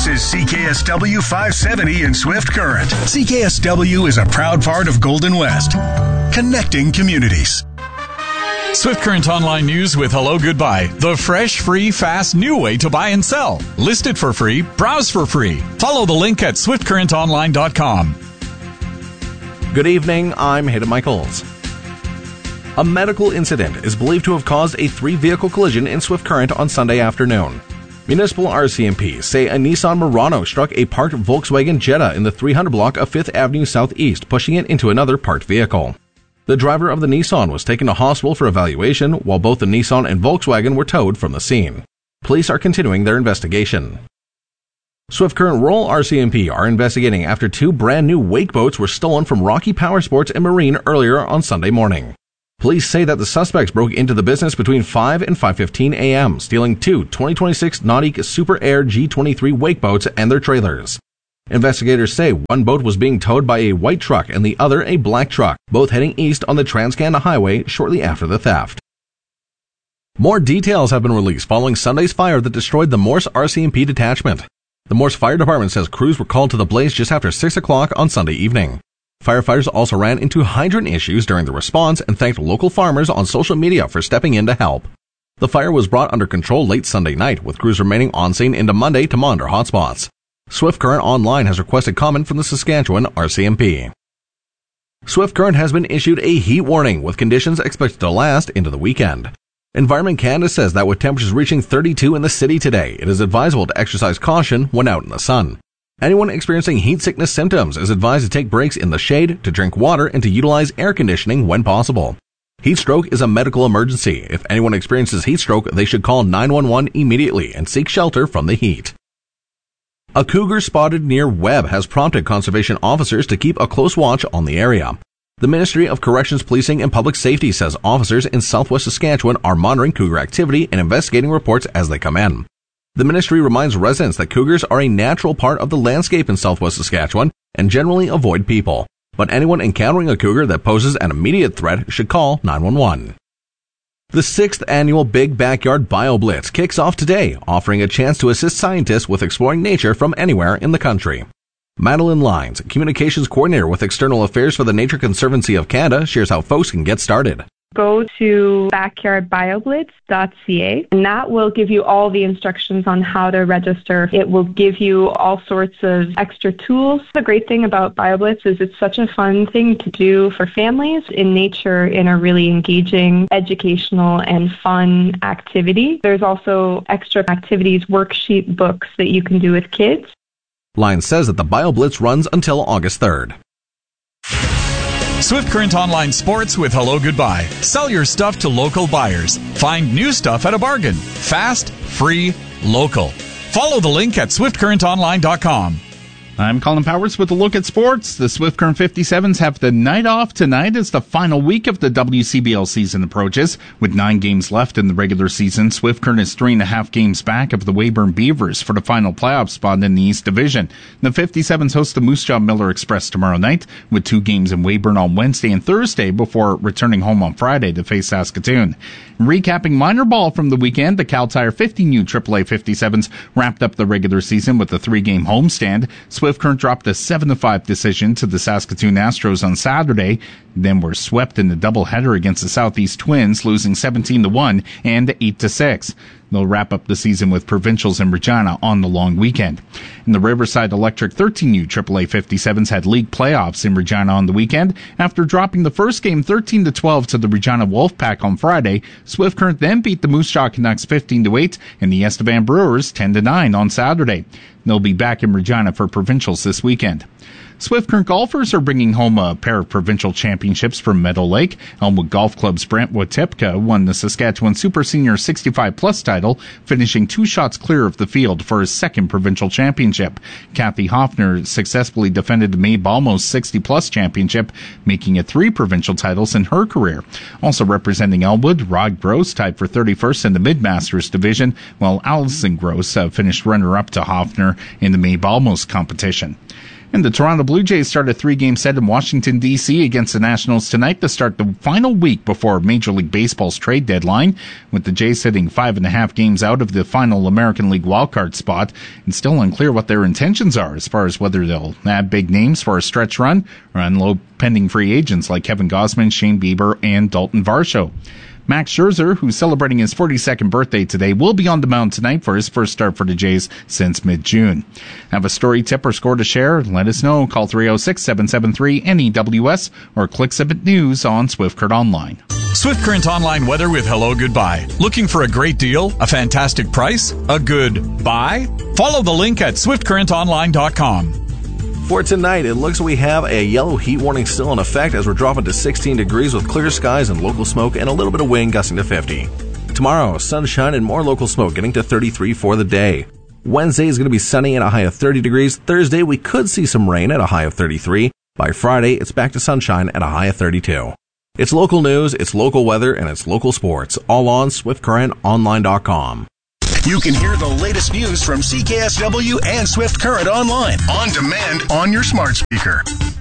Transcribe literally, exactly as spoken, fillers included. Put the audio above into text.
This is C K S W five seventy in Swift Current. C K S W is a proud part of Golden West, connecting communities. Swift Current Online News with Hello Goodbye. The fresh, free, fast, new way to buy and sell. List it for free. Browse for free. Follow the link at swift current online dot com. Good evening. I'm Hayden Michaels. A medical incident is believed to have caused a three-vehicle collision in Swift Current on Sunday afternoon. Municipal R C M P say a Nissan Murano struck a parked Volkswagen Jetta in the three hundred block of fifth Avenue Southeast, pushing it into another parked vehicle. The driver of the Nissan was taken to hospital for evaluation, while both the Nissan and Volkswagen were towed from the scene. Police are continuing their investigation. Swift Current Rural R C M P are investigating after two brand new wake boats were stolen from Rocky Power Sports and Marine earlier on Sunday morning. Police say that the suspects broke into the business between five and five fifteen a.m., stealing two twenty twenty-six Nautique Super Air G twenty-three wake boats and their trailers. Investigators say one boat was being towed by a white truck and the other a black truck, both heading east on the Transcanada Highway shortly after the theft. More details have been released following Sunday's fire that destroyed the Morse R C M P detachment. The Morse Fire Department says crews were called to the blaze just after six o'clock on Sunday evening. Firefighters also ran into hydrant issues during the response and thanked local farmers on social media for stepping in to help. The fire was brought under control late Sunday night, with crews remaining on scene into Monday to monitor hotspots. Swift Current Online has requested comment from the Saskatchewan R C M P. Swift Current has been issued a heat warning, with conditions expected to last into the weekend. Environment Canada says that with temperatures reaching thirty-two in the city today, it is advisable to exercise caution when out in the sun. Anyone experiencing heat sickness symptoms is advised to take breaks in the shade, to drink water, and to utilize air conditioning when possible. Heat stroke is a medical emergency. If anyone experiences heat stroke, they should call nine one one immediately and seek shelter from the heat. A cougar spotted near Webb has prompted conservation officers to keep a close watch on the area. The Ministry of Corrections, Policing and Public Safety says officers in southwest Saskatchewan are monitoring cougar activity and investigating reports as they come in. The ministry reminds residents that cougars are a natural part of the landscape in southwest Saskatchewan and generally avoid people. But anyone encountering a cougar that poses an immediate threat should call nine one one. The sixth annual Big Backyard BioBlitz kicks off today, offering a chance to assist scientists with exploring nature from anywhere in the country. Madeline Lines, Communications Coordinator with External Affairs for the Nature Conservancy of Canada, shares how folks can get started. Go to backyard bioblitz dot c a, and that will give you all the instructions on how to register. It will give you all sorts of extra tools. The great thing about BioBlitz is it's such a fun thing to do for families in nature in a really engaging, educational, and fun activity. There's also extra activities, worksheet books that you can do with kids. Lyons says that the BioBlitz runs until August third. Swift Current Online Sports with Hello Goodbye. Sell your stuff to local buyers. Find new stuff at a bargain. Fast, free, local. Follow the link at swift current online dot com. I'm Colin Powers with a look at sports. The Swift Current fifty-sevens have the night off tonight as the final week of the W C B L season approaches. With nine games left in the regular season, Swift Current is three and a half games back of the Weyburn Beavers for the final playoff spot in the East Division. The fifty-sevens host the Moose Jaw Miller Express tomorrow night, with two games in Weyburn on Wednesday and Thursday before returning home on Friday to face Saskatoon. Recapping minor ball from the weekend, the Cal Tire fifteen U triple A fifty-sevens wrapped up the regular season with a three-game homestand. Swift Current dropped a seven to five decision to the Saskatoon Astros on Saturday, then were swept in the doubleheader against the Southeast Twins, losing seventeen to one and eight to six. They'll wrap up the season with provincials in Regina on the long weekend. And the Riverside Electric thirteen U triple A fifty-sevens had league playoffs in Regina on the weekend. After dropping the first game thirteen to twelve to the Regina Wolfpack on Friday, Swift Current then beat the Moose Jaw Canucks fifteen to eight and the Estevan Brewers ten to nine on Saturday. They'll be back in Regina for provincials this weekend. Swift Current golfers are bringing home a pair of provincial championships from Meadow Lake. Elmwood Golf Club's Brent Watipka won the Saskatchewan Super Senior sixty-five plus title, finishing two shots clear of the field for his second provincial championship. Kathy Hoffner successfully defended the May Balmos sixty plus championship, making it three provincial titles in her career. Also representing Elmwood, Rod Gross tied for thirty-first in the Mid-Masters division, while Allison Gross uh, finished runner-up to Hoffner in the May Balmos competition. And the Toronto Blue Jays start a three-game set in Washington, D C against the Nationals tonight to start the final week before Major League Baseball's trade deadline, with the Jays sitting five and a half games out of the final American League wildcard spot, and still unclear what their intentions are as far as whether they'll add big names for a stretch run or unload pending free agents like Kevin Gausman, Shane Bieber, and Dalton Varsho. Max Scherzer, who's celebrating his forty-second birthday today, will be on the mound tonight for his first start for the Jays since mid-June. Have a story, tip, or score to share? Let us know. Call three oh six, seven seven three, N E W S or click Submit News on Swift Current Online. Swift Current Online weather with Hello Goodbye. Looking for a great deal, a fantastic price, a good buy? Follow the link at swift current online dot com. For tonight, it looks like we have a yellow heat warning still in effect as we're dropping to sixteen degrees with clear skies and local smoke and a little bit of wind gusting to fifty. Tomorrow, sunshine and more local smoke getting to thirty-three for the day. Wednesday is going to be sunny at a high of thirty degrees. Thursday, we could see some rain at a high of thirty-three. By Friday, it's back to sunshine at a high of thirty-two. It's local news, it's local weather, and it's local sports, all on swift current online dot com. You can hear the latest news from C K S W and Swift Current Online on demand on your smart speaker.